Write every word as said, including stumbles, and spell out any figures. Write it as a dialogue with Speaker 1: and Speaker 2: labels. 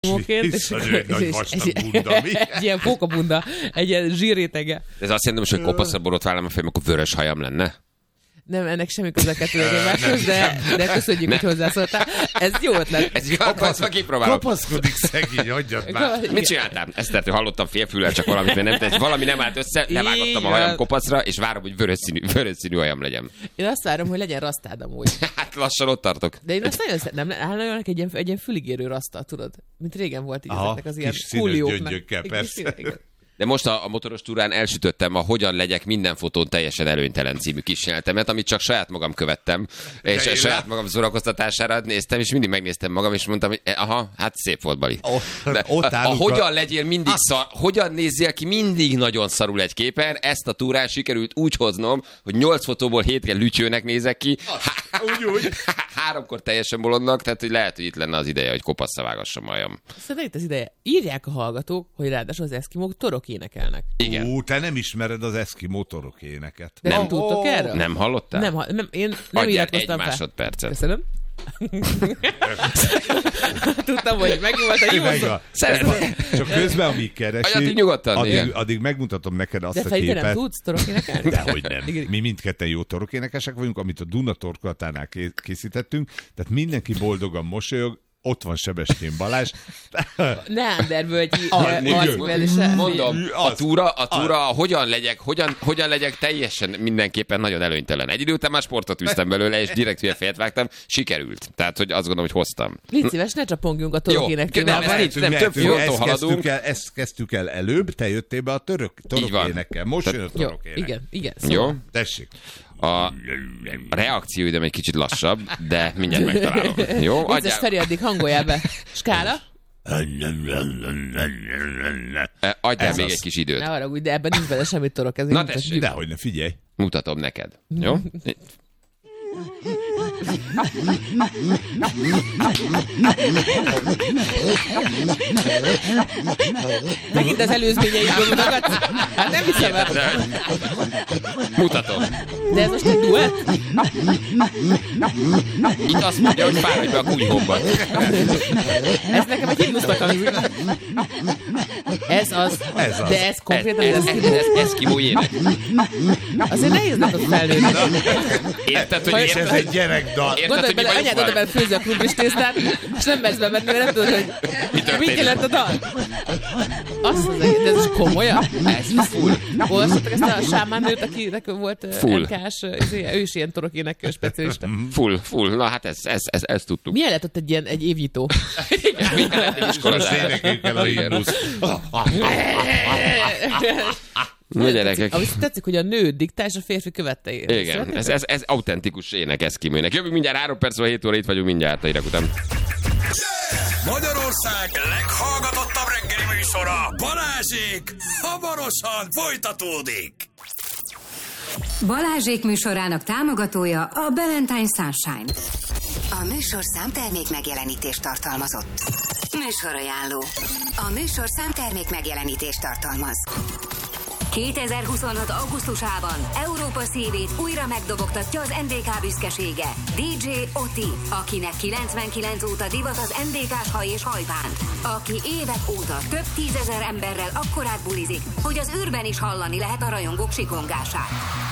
Speaker 1: Móként,
Speaker 2: és, egy nagy vastag bunda, mi?
Speaker 1: Egy ilyen pókabunda, egy ilyen zsírrétege.
Speaker 3: Ez azt jelenti, hogy kopaszra borotvállam a fejem, akkor vörös hajam lenne?
Speaker 1: Nem, ennek semmi köze a kettő egymáshoz, de, de köszönjük, hogy hozzászóltál. Ez jó ötlet.
Speaker 3: Ez kapaszva kipróbálom.
Speaker 2: Kapaszkodik szegény, hagyjad már.
Speaker 3: Mit csináltál? Esztertől hallottam félfüllel csak valamit, mert nem, valami nem állt össze, levágottam a hajam kopaszra, és várom, hogy vörös színű, vörös színű hajam legyen.
Speaker 1: Én azt várom, hogy legyen rasztád amúgy.
Speaker 3: Hát lassan ott tartok.
Speaker 1: De én azt nagyon szeretem, nem állnak egy ilyen, egy ilyen füligérő raszta, tudod? Mint régen volt így ezeknek az ilyen kúlióknak.
Speaker 2: Persze.
Speaker 3: De most a, a motoros túrán elsütöttem a Hogyan legyek minden fotón teljesen előnytelen című kísérletemet, amit csak saját magam követtem, és a saját magam szórakoztatására néztem, és mindig megnéztem magam, és mondtam, hogy aha, hát szép volt, Bali. De a, a, a hogyan legyél mindig szar, hogyan nézzél ki mindig nagyon szarul egy képen, ezt a túrán sikerült úgy hoznom, hogy nyolc fotóból hétre lütyőnek nézek ki,
Speaker 2: úgy, úgy.
Speaker 3: háromkor teljesen bolondnak, tehát hogy lehet, hogy itt lenne az ideje, hogy kopaszra vágassam majam.
Speaker 1: Szerintem itt az ideje. Írják a hallgatók, hogy ráadásul az eszkimók torok énekelnek.
Speaker 3: Igen.
Speaker 2: Ú, te nem ismered az eszkimó torok éneket.
Speaker 1: De nem, nem tudtok
Speaker 2: oh,
Speaker 1: erről?
Speaker 3: Nem hallottál?
Speaker 1: Nem, nem én nem iratkoztam fel.
Speaker 3: Egy másodpercet.
Speaker 1: Köszönöm. Tudtam, hogy megnyugodt a jó.
Speaker 3: Szeretem.
Speaker 2: Csak közben, amíg keresi,
Speaker 3: addig, nyugodtan,
Speaker 2: addig, addig megmutatom neked azt
Speaker 1: de
Speaker 2: a képet.
Speaker 1: De te nem tudsz torok énekelni?
Speaker 2: Dehogy nem. Mi mindketten jó torokénekesek vagyunk, amit a Duna torkolatánál készítettünk, tehát mindenki boldogan mosolyog. Ott van Sebestyén Balázs.
Speaker 1: Neandervölgyi
Speaker 3: arckivelése. Mondom, a túra, a túra hogyan legyek, hogyan, hogyan legyek teljesen mindenképpen nagyon előnytelen. Egy idő után már sportot üztem belőle, és direkt hülye fejet vágtam, sikerült. Tehát, hogy azt gondolom, hogy hoztam.
Speaker 1: Légy szíves, ne csapongjunk a torokének témában.
Speaker 3: Nem, több fronton haladunk.
Speaker 2: Ezt kezdtük el előbb, te jöttél be a torokénekkel. Most jön a torokének.
Speaker 1: Igen, igen.
Speaker 3: Jó.
Speaker 2: Tessék.
Speaker 3: A reakcióidőm egy kicsit lassabb, de mindjárt megtalálom. Jó?
Speaker 1: Vicces Feri, addig hangoljál be. Skála?
Speaker 3: Adjál Ez még az. Egy kis időt.
Speaker 1: Ne haragudj, de ebben nincs bele semmi torok. Ez
Speaker 3: Na tessék.
Speaker 2: Dehogy ne, figyelj.
Speaker 3: Mutatom neked. Jó?
Speaker 1: Megint az előzményeidből mutogat? Hát nem hiszem el.
Speaker 3: Mutatom.
Speaker 1: De ez most egy duett?
Speaker 3: Itt azt mondja, hogy fáradj be a kunyhóba.
Speaker 1: Ez nekem egy himnusznak hangzik. Ez az.
Speaker 2: Ez az.
Speaker 1: De ez konkrétan
Speaker 3: ez, ez, ez, ez eszkimó ének.
Speaker 1: Azért nehéz lesz ott felnőni.
Speaker 3: Érted, hogy
Speaker 2: és ez egy gyerekdal.
Speaker 1: Gondolj bele, anyád oda bele főzi a krumplis tésztát, és nem mersz bemenni, mert nem tudod, hogy mit jelent a dal. Azt az egész, de ez is komolyan?
Speaker 3: Ez full.
Speaker 1: Olvassatok ezt a sámán nőt, akinek volt em ká-s, ő is ilyen torokének specialista.
Speaker 3: Full, full. Na hát ez, ez, ez, ez tudtuk.
Speaker 1: Milyen lett ott egy ilyen egy évnyitó?
Speaker 3: Igen, milyen lett egy iskolás.
Speaker 2: Most énekeljük el a himnusz.
Speaker 3: Na gyerekek.
Speaker 1: Ahogy tetszik, hogy a nő diktál, és a férfi követte.
Speaker 3: Igen, ez, ez, ez autentikus ének eszkimőnek. Jövünk mindjárt három percről, hét óra itt vagyunk mindjárt a hírek után.
Speaker 4: Magyarország leghallgatottabb reggeli műsora, Balázsék, hamarosan folytatódik.
Speaker 5: Balázsék műsorának támogatója a Ballantyne Sunshine.
Speaker 6: A műsorszám termék megjelenítést tartalmazott. Műsorajánló. A műsorszám termék megjelenítést tartalmaz.
Speaker 5: kétezer-huszonhat. augusztusában Európa szívét újra megdobogtatja az en dé ká büszkesége, dé dzsé Oti, akinek kilencvenkilenc óta divat az en dé ká-s haj és hajbánt, aki évek óta több tízezer emberrel akkorát bulizik, hogy az űrben is hallani lehet a rajongók sikongását.